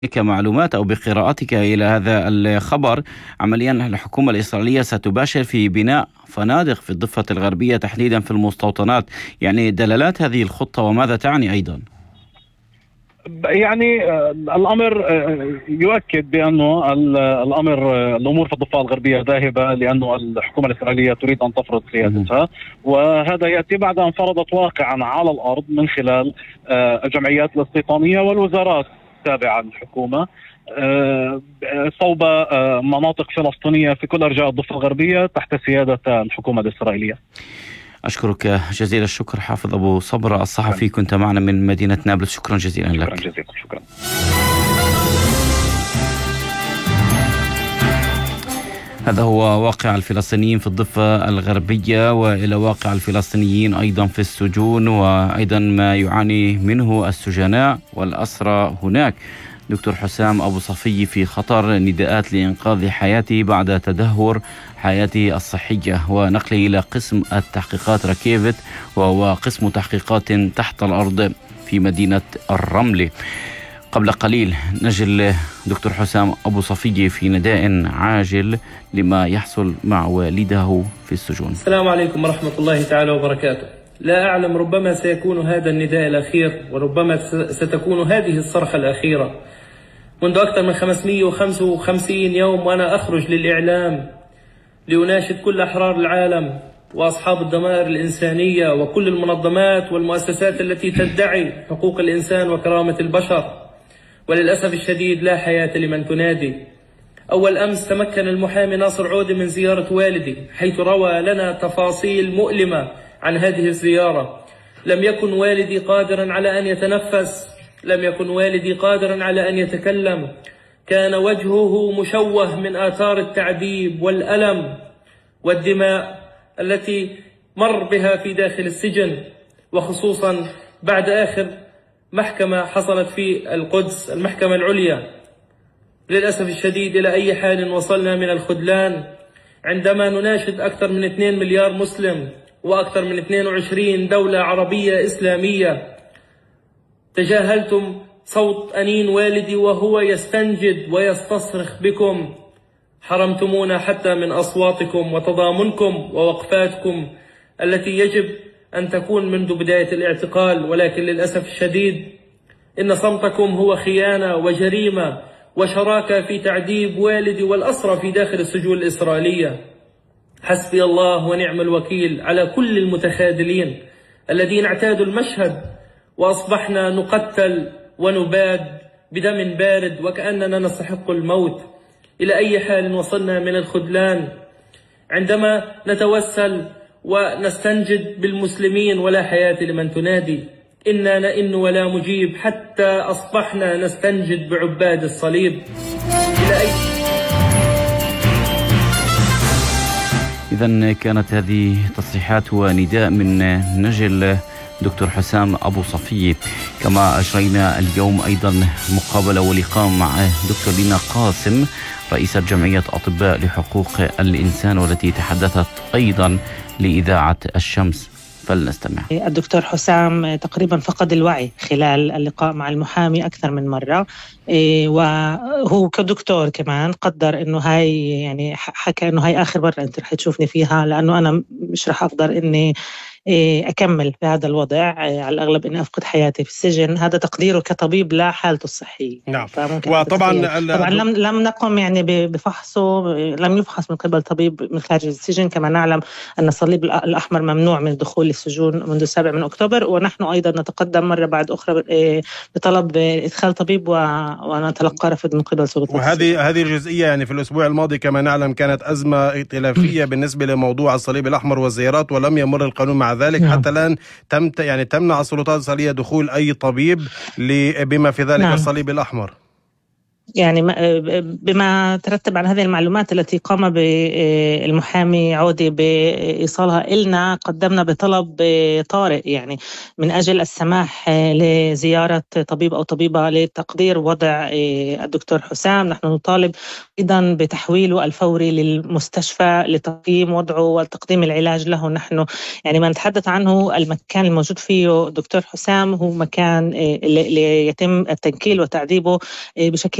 كمعلومات أو بقراءتك إلى هذا الخبر، عمليا الحكومة الإسرائيلية ستباشر في بناء فنادق في الضفة الغربية تحديدا في المستوطنات، يعني دلالات هذه الخطة وماذا تعني أيضا؟ يعني الأمر يؤكد بأنه الأمور في الضفة الغربية ذاهبة، لأنه الحكومة الإسرائيلية تريد أن تفرض سيادتها، وهذا يأتي بعد أن فرضت واقعا على الأرض من خلال الجمعيات الاستيطانية والوزارات التابعة للحكومة صوب مناطق فلسطينية في كل أرجاء الضفة الغربية تحت سيادة الحكومة الإسرائيلية. أشكرك جزيل الشكر حافظ أبو صبرة الصحفي، كنت معنا من مدينة نابلس. شكرا جزيلا لك. شكرا جزيلا. شكرا. هذا هو واقع الفلسطينيين في الضفة الغربية، وإلى واقع الفلسطينيين أيضا في السجون، وأيضا ما يعاني منه السجناء والأسرى هناك. دكتور حسام أبو صفي في خطر، نداءات لإنقاذ حياته بعد تدهور حياته الصحية، ونقله إلى قسم التحقيقات ركيفت، وهو قسم تحقيقات تحت الأرض في مدينة الرملة. قبل قليل نجل دكتور حسام أبو صفي في نداء عاجل لما يحصل مع والده في السجون. السلام عليكم ورحمة الله تعالى وبركاته. لا أعلم، ربما سيكون هذا النداء الأخير، وربما ستكون هذه الصرخة الأخيرة. منذ أكثر من 555 يوم وأنا أخرج للإعلام لأناشد كل أحرار العالم وأصحاب الضمائر الإنسانية وكل المنظمات والمؤسسات التي تدعي حقوق الإنسان وكرامة البشر، وللأسف الشديد لا حياة لمن تنادي. أول أمس تمكن المحامي ناصر عودة من زيارة والدي، حيث روى لنا تفاصيل مؤلمة عن هذه الزيارة. لم يكن والدي قادرا على أن يتنفس، لم يكن والدي قادرا على أن يتكلم، كان وجهه مشوه من آثار التعذيب والألم والدماء التي مر بها في داخل السجن، وخصوصا بعد آخر محكمة حصلت في القدس، المحكمة العليا. للأسف الشديد إلى أي حال وصلنا من الخذلان عندما نناشد أكثر من 2 مليار مسلم وأكثر من 22 دولة عربية إسلامية. تجاهلتم صوت أنين والدي وهو يستنجد ويستصرخ بكم، حرمتمونا حتى من أصواتكم وتضامنكم ووقفاتكم التي يجب أن تكون منذ بداية الاعتقال، ولكن للأسف الشديد إن صمتكم هو خيانة وجريمة وشراكة في تعذيب والدي والأسرى في داخل السجون الإسرائيلية. حسبي الله ونعم الوكيل على كل المتخاذلين الذين اعتادوا المشهد، وأصبحنا نقتل ونباد بدم بارد وكأننا نستحق الموت. إلى أي حال وصلنا من الخذلان عندما نتوسل ونستنجد بالمسلمين ولا حياة لمن تنادي، إنا نئن ولا مجيب، حتى أصبحنا نستنجد بعباد الصليب. إذن كانت هذه تصريحات ونداء من نجل دكتور حسام أبو صفي. كما أجرينا اليوم أيضا مقابلة ولقاء مع دكتور لينا قاسم رئيسة جمعية أطباء لحقوق الإنسان، والتي تحدثت أيضا لإذاعة الشمس. فلنستمع. الدكتور حسام تقريبا فقد الوعي خلال اللقاء مع المحامي أكثر من مرة، وهو كدكتور كمان قدر إنه هاي يعني حكى إنه هاي آخر مرة أنت رح تشوفني فيها، لأنه أنا مش رح أقدر إني أكمل بهذا الوضع، على الأغلب إني أفقد حياتي في السجن. هذا تقديره كطبيب لا حالته الصحية. نعم. وطبعا طبعا لم نقم يعني بفحصه، لم يفحص من قبل طبيب من خارج السجن. كما نعلم أن الصليب الأحمر ممنوع من الدخول للسجون منذ 7 أكتوبر، ونحن أيضا نتقدم مرة بعد أخرى بطلب إدخال طبيب ونتلقى رفض من قبل سلطات. وهذه الجزئية يعني في الأسبوع الماضي كما نعلم كانت أزمة ائتلافية بالنسبة لموضوع الصليب الأحمر والزيارات، ولم يمر القانون مع ذلك. حتى الآن تمنع السلطات الإسرائيلية دخول أي طبيب بما في ذلك الصليب الأحمر. يعني بما ترتب على هذه المعلومات التي قام بالمحامي عودي بإيصالها إلنا، قدمنا بطلب طارئ يعني من أجل السماح لزيارة طبيب أو طبيبة لتقدير وضع الدكتور حسام. نحن نطالب أيضا بتحويله الفوري للمستشفى لتقييم وضعه وتقديم العلاج له. نحن يعني ما نتحدث عنه، المكان الموجود فيه دكتور حسام هو مكان اللي يتم التنكيل وتعذيبه بشكل